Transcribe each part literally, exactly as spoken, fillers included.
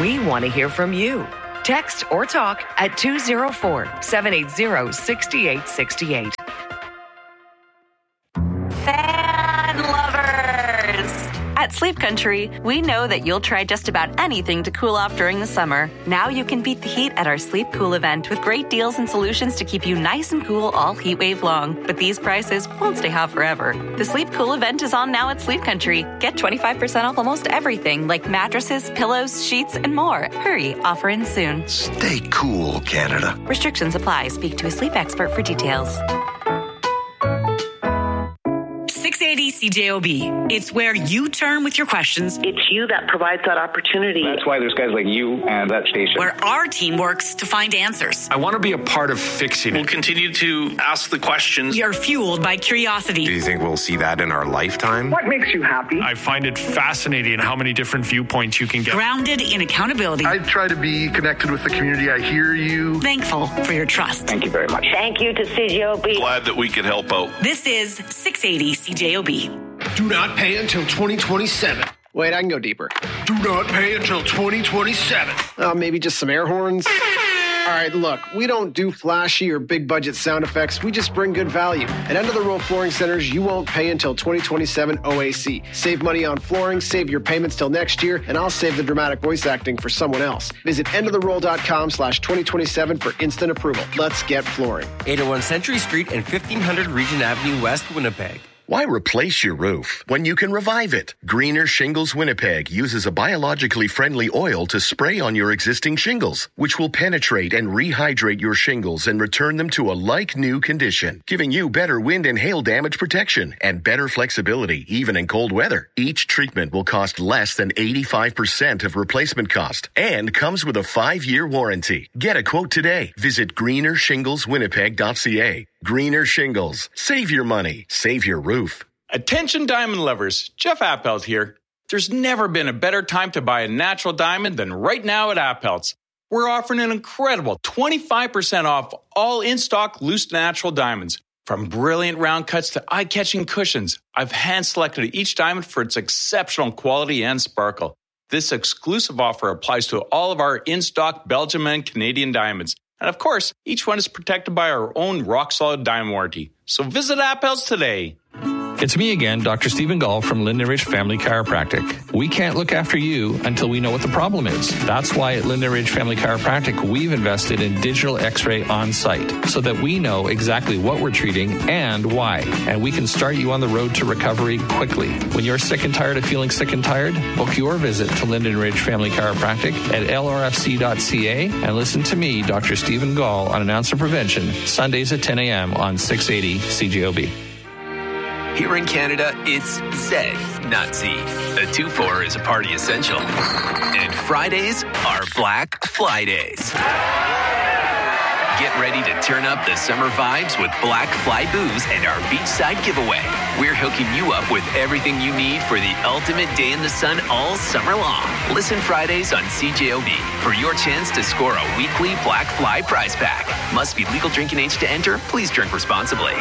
We want to hear from you. Text or talk at two oh four, seven eight zero, six eight six eight. Fan lovers! At Sleep Country, we know that you'll try just about anything to cool off during the summer. Now you can beat the heat at our Sleep Cool event with great deals and solutions to keep you nice and cool all heat wave long. But these prices won't stay hot forever. The Sleep Cool event is on now at Sleep Country. Get twenty-five percent off almost everything like mattresses, pillows, sheets, and more. Hurry, offer ends soon. Stay cool, Canada. Restrictions apply. Speak to a sleep expert for details. six eighty C J O B. It's where you turn with your questions. It's you that provides that opportunity. That's why there's guys like you and that station. Where our team works to find answers. I want to be a part of fixing it. We'll continue to ask the questions. You're fueled by curiosity. Do you think we'll see that in our lifetime? What makes you happy? I find it fascinating how many different viewpoints you can get. Grounded in accountability. I try to be connected with the community. I hear you. Thankful for your trust. Thank you very much. Thank you to C J O B. Glad that we could help out. This is six eighty C J O B. Do not pay until twenty twenty-seven. Wait, I can go deeper. Do not pay until twenty twenty-seven. Uh, maybe just some air horns. All right, look, we don't do flashy or big budget sound effects. We just bring good value. At End of the Row Flooring Centers, you won't pay until twenty twenty-seven O A C. Save money on flooring, save your payments till next year, and I'll save the dramatic voice acting for someone else. Visit end of the roll dot com slash twenty twenty-seven for instant approval. Let's get flooring. eight oh one Century Street and fifteen hundred Regent Avenue West, Winnipeg. Why replace your roof when you can revive it? Greener Shingles Winnipeg uses a biologically friendly oil to spray on your existing shingles, which will penetrate and rehydrate your shingles and return them to a like-new condition, giving you better wind and hail damage protection and better flexibility, even in cold weather. Each treatment will cost less than eighty-five percent of replacement cost and comes with a five-year warranty. Get a quote today. Visit greener shingles winnipeg dot c a. Greener Shingles. Save your money. Save your roof. Attention diamond lovers. Jeff Appelt here. There's never been a better time to buy a natural diamond than right now at Appelt's. We're offering an incredible twenty-five percent off all in-stock loose natural diamonds. From brilliant round cuts to eye-catching cushions, I've hand-selected each diamond for its exceptional quality and sparkle. This exclusive offer applies to all of our in-stock Belgium and Canadian diamonds. And of course, each one is protected by our own rock-solid diamond warranty. So visit Appel's today. It's me again, Doctor Stephen Gall from Linden Ridge Family Chiropractic. We can't look after you until we know what the problem is. That's why at Linden Ridge Family Chiropractic, we've invested in digital x-ray on site so that we know exactly what we're treating and why. And we can start you on the road to recovery quickly. When you're sick and tired of feeling sick and tired, book your visit to Linden Ridge Family Chiropractic at L R F C dot C A and listen to me, Doctor Stephen Gall, on An Ounce of Prevention, Sundays at ten a.m. on six eighty C J O B. Here in Canada, it's Z, not Z. A two four is a party essential. And Fridays are Black Fly Days. Get ready to turn up the summer vibes with Black Fly Booze and our beachside giveaway. We're hooking you up with everything you need for the ultimate day in the sun all summer long. Listen Fridays on C J O B for your chance to score a weekly Black Fly prize pack. Must be legal drinking age to enter. Please drink responsibly.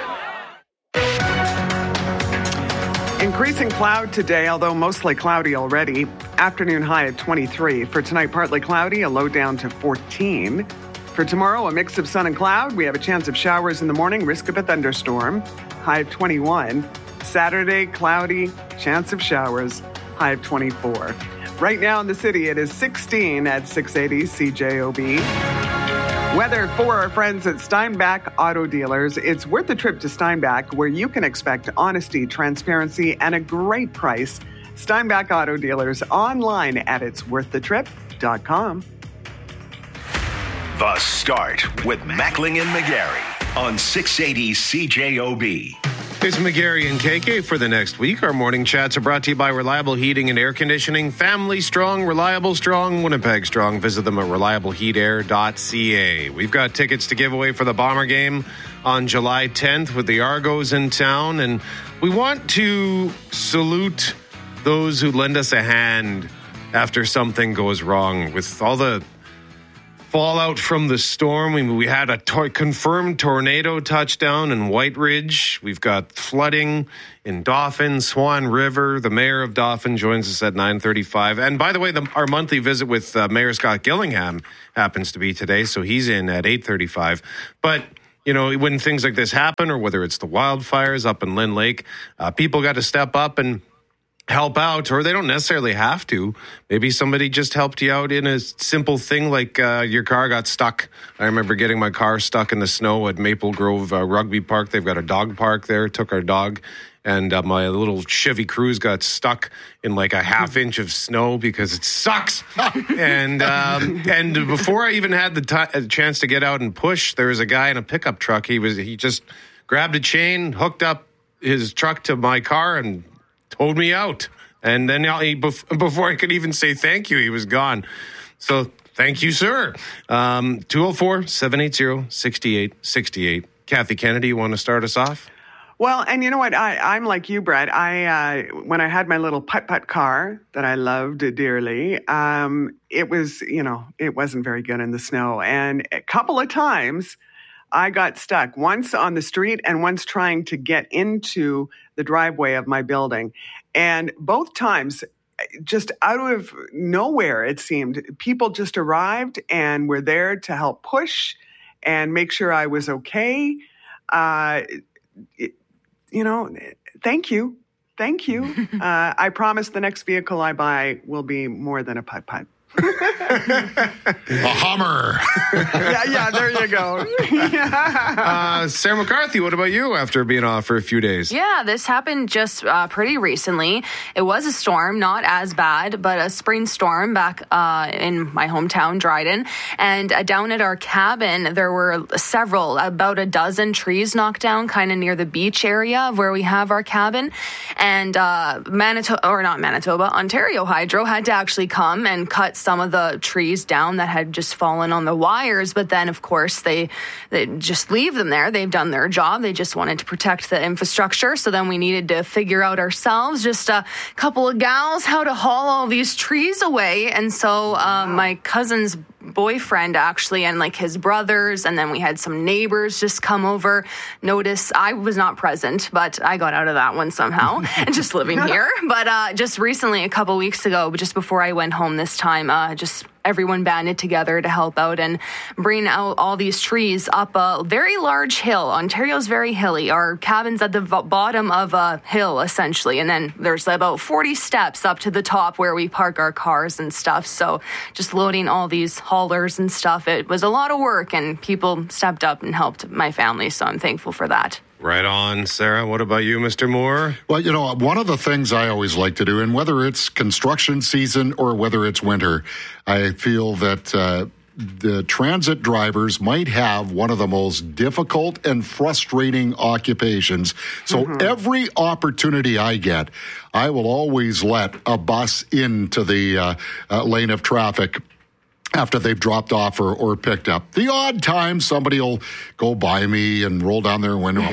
Increasing cloud today, although mostly cloudy already. Afternoon high at twenty-three. For tonight, partly cloudy, a low down to fourteen. For tomorrow, a mix of sun and cloud. We have a chance of showers in the morning, risk of a thunderstorm. High of twenty-one. Saturday, cloudy, chance of showers. High of twenty-four. Right now in the city, it is sixteen at six eighty C J O B. Weather for our friends at Steinbach Auto Dealers. It's worth a trip to Steinbach, where you can expect honesty, transparency, and a great price. Steinbach Auto Dealers online at its worth the trip dot com. The Start with Mackling and McGarry on six eighty C J O B. It's McGarry and K K for the next week. Our morning chats are brought to you by Reliable Heating and Air Conditioning. Family strong, reliable strong, Winnipeg strong. Visit them at reliable heat air dot c a. We've got tickets to give away for the Bomber game on July tenth with the Argos in town. And we want to salute those who lend us a hand after something goes wrong with all the fallout from the storm. We, we had a to- confirmed tornado touchdown in White Ridge. We've got flooding in Dauphin, Swan River. The mayor of Dauphin joins us at nine thirty-five. And by the way, the, our monthly visit with uh, Mayor Scott Gillingham happens to be today, so he's in at eight thirty-five. But, you know, when things like this happen, or whether it's the wildfires up in Lynn Lake, uh, people got to step up and help out, or they don't necessarily have to. Maybe somebody just helped you out in a simple thing like uh, your car got stuck. I remember getting my car stuck in the snow at Maple Grove uh, Rugby Park. They've got a dog park there. Took our dog, and uh, my little Chevy Cruze got stuck in like a half inch of snow because it sucks. and um, and before I even had the t- chance to get out and push, there was a guy in a pickup truck. He was he just grabbed a chain, hooked up his truck to my car, and towed me out. And then he, before I could even say thank you, he was gone. So thank you, sir. Um, two oh four, seven eight zero, six eight six eight. Kathy Kennedy, you want to start us off? Well, and you know what? I, I'm like you, Brett. I uh, when I had my little putt-putt car that I loved dearly, um, it was, you know, it wasn't very good in the snow. And a couple of times I got stuck, once on the street and once trying to get into the driveway of my building. And both times, just out of nowhere, it seemed, people just arrived and were there to help push and make sure I was okay. Uh, it, you know, thank you. Thank you. uh, I promise the next vehicle I buy will be more than a putt-putt. A Hummer. yeah, yeah, there you go. uh, Sarah McCarthy, what about you after being off for a few days? Yeah, this happened just uh, pretty recently. It was a storm, not as bad, but a spring storm back uh, in my hometown, Dryden. And uh, down at our cabin, there were several, about a dozen trees knocked down kind of near the beach area of where we have our cabin. And uh, Manitoba, or not Manitoba, Ontario Hydro had to actually come and cut some of the trees down that had just fallen on the wires. But then, of course, they, they just leave them there. They've done their job. They just wanted to protect the infrastructure. So then we needed to figure out ourselves, just a couple of gals, how to haul all these trees away. And so um, my cousin's boyfriend actually, and like his brothers, and then we had some neighbors just come over. Notice I was not present, but I got out of that one somehow and just living here. But uh, just recently, a couple weeks ago, just before I went home this time, uh, just everyone banded together to help out and bring out all these trees up a very large hill. Ontario's very hilly. Our cabin's at the v- bottom of a hill, essentially. And then there's about forty steps up to the top where we park our cars and stuff. So just loading all these haulers and stuff, it was a lot of work, and people stepped up and helped my family. So I'm thankful for that. Right on, Sarah. What about you, Mister Moore? Well, you know, one of the things I always like to do, and whether it's construction season or whether it's winter, I feel that uh, the transit drivers might have one of the most difficult and frustrating occupations. So mm-hmm. every opportunity I get, I will always let a bus into the uh, uh, lane of traffic after they've dropped off or, or picked up. The odd time somebody will go by me and roll down their window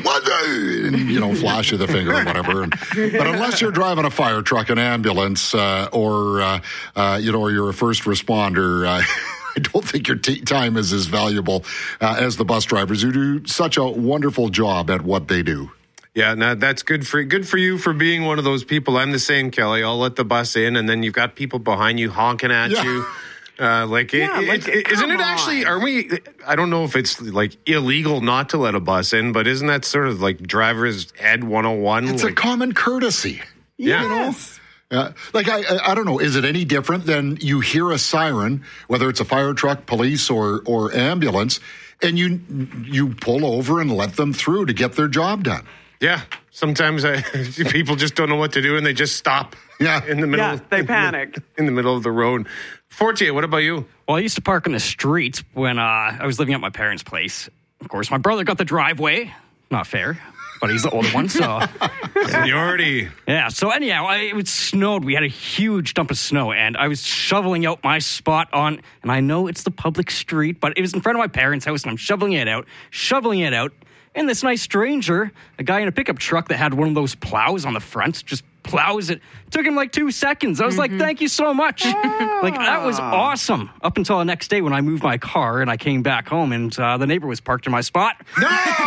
and, you know, flash you the finger or whatever. And, but unless you're driving a fire truck, an ambulance, uh, or, uh, uh, you know, or you're a first responder, uh, I don't think your t- time is as valuable uh, as the bus drivers who do such a wonderful job at what they do. Yeah, no, that's good for good for you for being one of those people. I'm the same, Kelly. I'll let the bus in, and then you've got people behind you honking at yeah. you. Uh, like, yeah, it, like it, isn't it actually, are we, I don't know if it's like illegal not to let a bus in, but isn't that sort of like driver's ed one oh one? It's like, a common courtesy. Yeah. Yes. Uh, like, I, I don't know, is it any different than you hear a siren, whether it's a fire truck, police, or, or ambulance, and you, you pull over and let them through to get their job done? Yeah. Sometimes I, people just don't know what to do and they just stop. Yeah. In the middle. Yeah, they panic. In the, in the middle of the road. Fortier, what about you? Well, I used to park on the street when uh, I was living at my parents' place. Of course, my brother got the driveway. Not fair, but he's the older one, so. Seniority. Yeah, so anyhow, I, it snowed. We had a huge dump of snow, and I was shoveling out my spot on, and I know it's the public street, but it was in front of my parents' house, and I'm shoveling it out, shoveling it out. And this nice stranger, a guy in a pickup truck that had one of those plows on the front, just plows it. Took him like two seconds. I was mm-hmm. like, thank you so much. Like, that was awesome. Up until the next day when I moved my car and I came back home and uh, the neighbor was parked in my spot. No!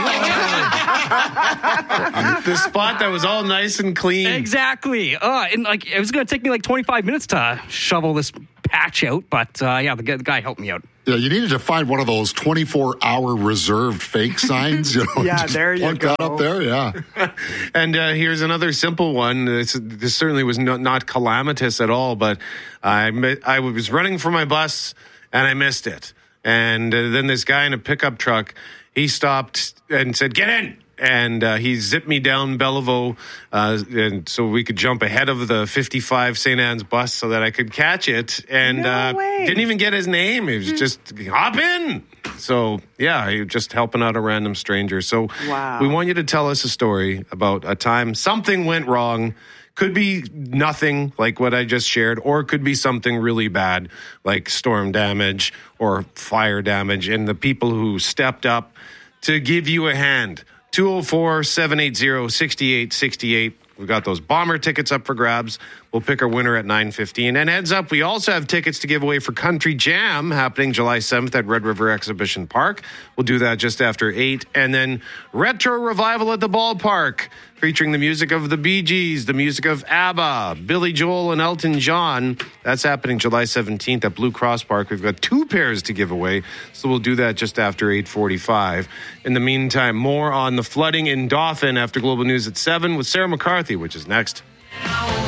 The spot that was all nice and clean. Exactly. Uh, and like, it was going to take me like twenty-five minutes to shovel this patch out, but uh, yeah, the guy, the guy helped me out. Yeah, you needed to find one of those twenty-four hour reserved fake signs. You know, yeah, there you go. That up there, yeah. And uh, here's another simple one. This, this certainly was not, not calamitous at all, but I, I was running for my bus and I missed it. And uh, then this guy in a pickup truck, he stopped and said, "Get in." And uh, he zipped me down Bellevue, uh, and so we could jump ahead of the fifty-five Saint Anne's bus so that I could catch it. And no uh, way. Didn't even get his name. He was just, hop in. So, yeah, he was just helping out a random stranger. So wow. We want you to tell us a story about a time something went wrong. Could be nothing like what I just shared, or it could be something really bad like storm damage or fire damage. And the people who stepped up to give you a hand. two oh four, seven eight zero, six eight six eight. We've got those bomber tickets up for grabs. We'll pick our winner at nine fifteen. And heads up, we also have tickets to give away for Country Jam happening July seventh at Red River Exhibition Park. We'll do that just after eight. And then Retro Revival at the Ballpark, featuring the music of the Bee Gees, the music of ABBA, Billy Joel, and Elton John. That's happening July seventeenth at Blue Cross Park. We've got two pairs to give away, so we'll do that just after eight forty-five. In the meantime, more on the flooding in Dauphin after Global News at seven with Sarah McCarthy, which is next.